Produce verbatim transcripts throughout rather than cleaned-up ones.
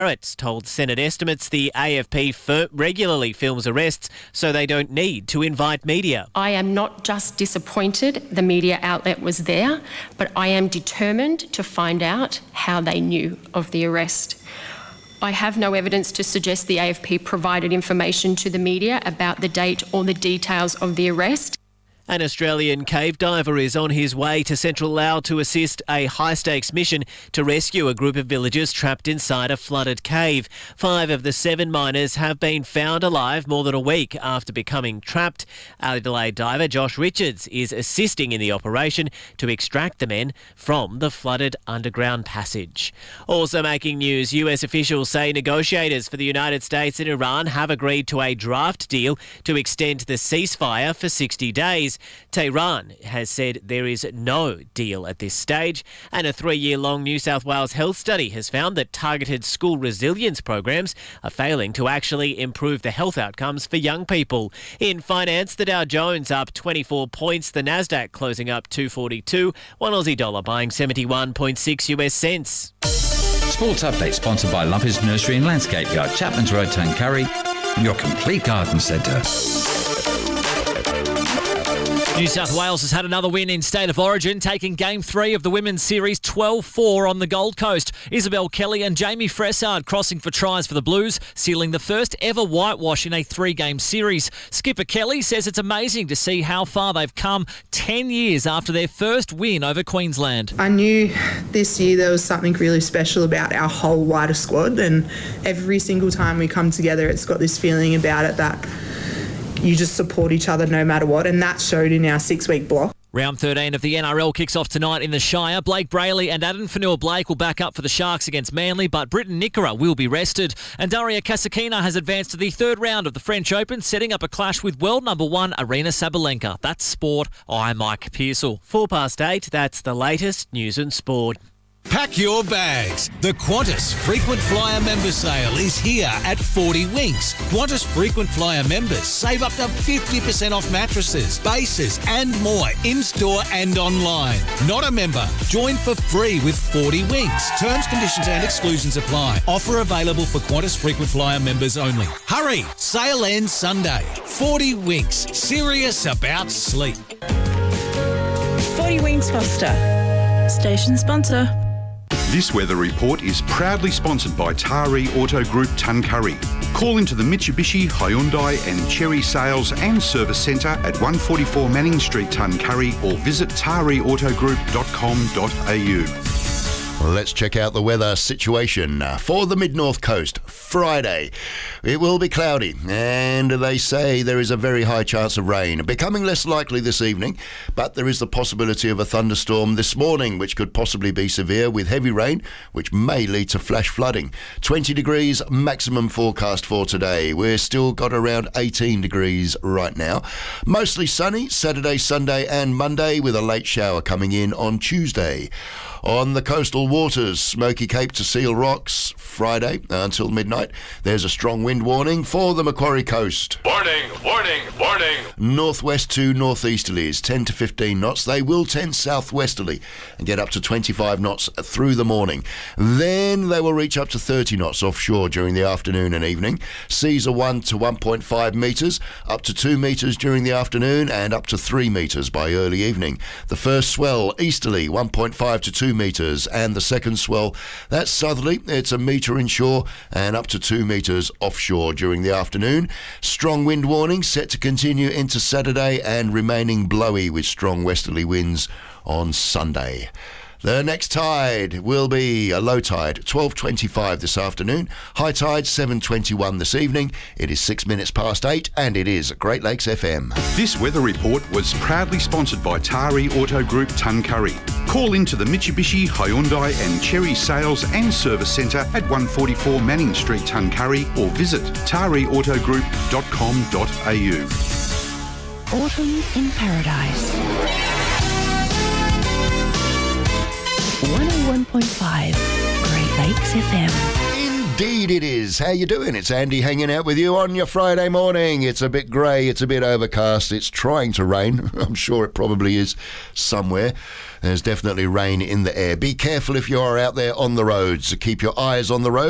Barrett told Senate Estimates the A F P fir- regularly films arrests so they don't need to invite media. I am not just disappointed the media outlet was there, but I am determined to find out how they knew of the arrest. I have no evidence to suggest the A F P provided information to the media about the date or the details of the arrest. An Australian cave diver is on his way to Central Laos to assist a high-stakes mission to rescue a group of villagers trapped inside a flooded cave. Five of the seven miners have been found alive more than a week after becoming trapped. Adelaide diver Josh Richards is assisting in the operation to extract the men from the flooded underground passage. Also making news, U S officials say negotiators for the United States and Iran have agreed to a draft deal to extend the ceasefire for sixty days. Tehran has said there is no deal at this stage, and a three-year-long New South Wales health study has found that targeted school resilience programs are failing to actually improve the health outcomes for young people. In finance, the Dow Jones up twenty-four points, the Nasdaq closing up two forty-two, one Aussie dollar buying seventy-one point six U S cents. Sports Update sponsored by Lumpy's Nursery and Landscape Yard, Chapman's Road, Tuncurry, your complete garden centre. New South Wales has had another win in State of Origin, taking Game three of the Women's Series twelve four on the Gold Coast. Isabel Kelly and Jamie Fressard crossing for tries for the Blues, sealing the first ever whitewash in a three-game series. Skipper Kelly says it's amazing to see how far they've come ten years after their first win over Queensland. I knew this year there was something really special about our whole wider squad, and every single time we come together it's got this feeling about it that you just support each other no matter what, and that showed in our six-week block. Round thirteen of the N R L kicks off tonight in the Shire. Blake Brayley and Adam Fanua-Blake will back up for the Sharks against Manly, but Britton Nickera will be rested. And Daria Kasatkina has advanced to the third round of the French Open, setting up a clash with world number one Arina Sabalenka. That's sport. I'm Mike Pearsall. Four past eight, that's the latest news and sport. Pack your bags. The Qantas Frequent Flyer Member Sale is here at forty Winks. Qantas Frequent Flyer members save up to fifty percent off mattresses, bases and more in-store and online. Not a member? Join for free with forty Winks. Terms, conditions and exclusions apply. Offer available for Qantas Frequent Flyer members only. Hurry! Sale ends Sunday. forty Winks. Serious about sleep. forty Winks Foster. Station sponsor. This weather report is proudly sponsored by Taree Auto Group Tuncurry. Call into the Mitsubishi, Hyundai and Chery Sales and Service Centre at one forty-four Manning Street, Tuncurry, or visit taree auto group dot com dot a u. Let's check out the weather situation for the mid-north coast. Friday, it will be cloudy, and they say there is a very high chance of rain, becoming less likely this evening, but there is the possibility of a thunderstorm this morning, which could possibly be severe with heavy rain, which may lead to flash flooding. twenty degrees maximum forecast for today. We're still got around eighteen degrees right now. Mostly sunny Saturday, Sunday and Monday, with a late shower coming in on Tuesday. On the coastal waters, Smoky Cape to Seal Rocks, Friday until midnight. There's a strong wind warning for the Macquarie coast. Warning, warning, warning. Northwest to northeasterlies, ten to fifteen knots. They will tend southwesterly and get up to twenty-five knots through the morning. Then they will reach up to thirty knots offshore during the afternoon and evening. Seas are one to one point five metres, up to two metres during the afternoon and up to three metres by early evening. The first swell easterly, one point five to two metres, and the second swell, that's southerly, it's a metre inshore and up to two metres offshore during the afternoon. Strong wind warning set to continue into Saturday and remaining blowy with strong westerly winds on Sunday. The next tide will be a low tide, twelve twenty-five this afternoon. High tide, seven twenty-one this evening. It is six minutes past eight, and it is Great Lakes F M. This weather report was proudly sponsored by Taree Auto Group Tuncurry. Call into the Mitsubishi, Hyundai and Chery Sales and Service Centre at one forty-four Manning Street, Tuncurry, or visit taree auto group dot com dot a u. Autumn in Paradise. one oh one point five Great Lakes F M. Indeed it is. How you doing? It's Andy hanging out with you on your Friday morning. It's a bit grey, it's a bit overcast, it's trying to rain. I'm sure it probably is somewhere. There's definitely rain in the air. Be careful if you are out there on the roads. Keep your eyes on the road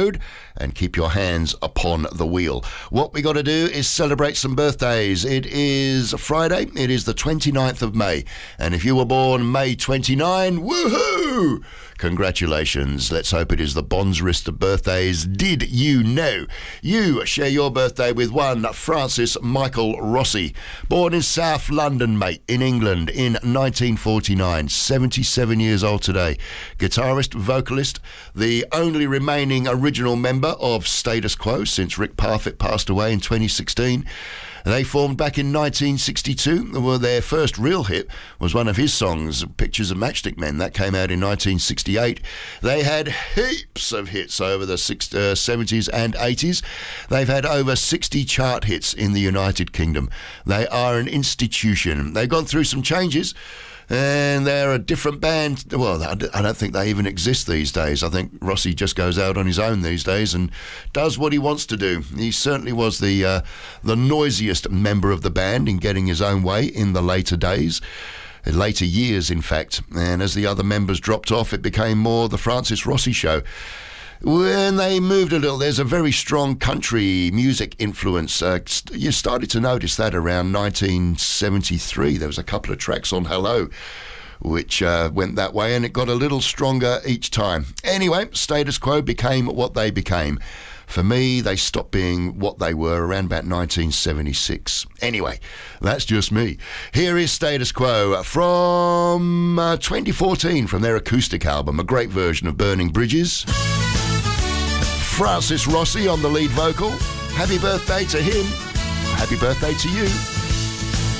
and keep your hands upon the wheel. What we got to do is celebrate some birthdays. It is Friday. It is the twenty-ninth of May. And if you were born May twenty-ninth, woohoo! Congratulations. Let's hope it is the Bonds wrist of birthdays. Did you know? You share your birthday with one Francis Michael Rossi. Born in South London, mate, in England in nineteen forty-nine. seventy-seven years old today. Guitarist, vocalist, the only remaining original member of Status Quo since Rick Parfitt passed away in twenty sixteen. They formed back in nineteen sixty-two. Well, their first real hit was one of his songs, Pictures of Matchstick Men. That came out in nineteen sixty-eight. They had heaps of hits over the six, uh, seventies and eighties. They've had over sixty chart hits in the United Kingdom. They are an institution. They've gone through some changes. And they're a different band. Well, I don't think they even exist these days. I think Rossi just goes out on his own these days and does what he wants to do. He certainly was the uh, the noisiest member of the band in getting his own way in the later days. Later years, in fact. And as the other members dropped off, it became more the Francis Rossi show. When they moved a little, there's a very strong country music influence. Uh, you started to notice that around nineteen seventy-three. There was a couple of tracks on Hello, which uh, went that way, and it got a little stronger each time. Anyway, Status Quo became what they became. For me, they stopped being what they were around about nineteen seventy-six. Anyway, that's just me. Here is Status Quo from uh, twenty fourteen, from their acoustic album, a great version of Burning Bridges. Francis Rossi on the lead vocal. Happy birthday to him. Happy birthday to you.